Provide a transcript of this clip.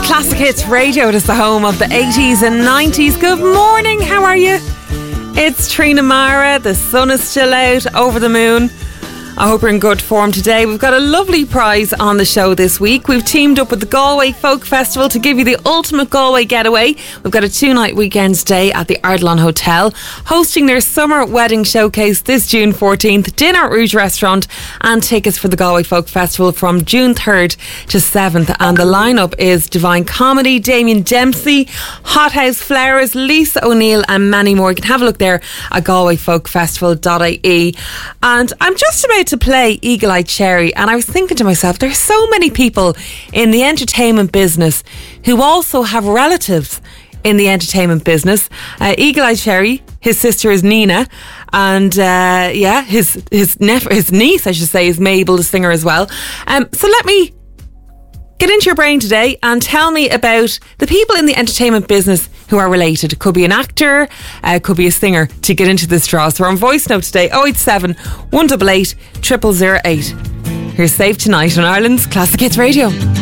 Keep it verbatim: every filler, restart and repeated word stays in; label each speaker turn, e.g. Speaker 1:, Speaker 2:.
Speaker 1: Classic Hits Radio. It is the home of the eighties and nineties. Good morning, how are you? It's Trina Mara. The sun is still out, over the moon. I hope you're in good form today. We've got a lovely prize on the show this week. We've teamed up with the Galway Folk Festival to give you the ultimate Galway getaway. We've got a two-night weekend stay at the Ardlon Hotel, hosting their summer wedding showcase this June fourteenth, dinner at Rouge Restaurant, and tickets for the Galway Folk Festival from June third to seventh. And the lineup is Divine Comedy, Damien Dempsey, Hothouse Flowers, Lisa O'Neill, and many more. You can have a look there at galway folk festival dot I E. And I'm just about to play Eagle Eye Cherry, and I was thinking to myself, there's so many people in the entertainment business who also have relatives in the entertainment business. uh, Eagle Eye Cherry, his sister is Nina, and uh, yeah his his, nep- his niece I should say is Mabel, the singer as well. Um, so let me get into your brain today and tell me about the people in the entertainment business who are related. It could be an actor, uh, could be a singer, to get into this draw. So we're on voice note today, oh eight seven, one eight eight, zero zero zero eight. Here's Save Tonight on Ireland's Classic Hits Radio.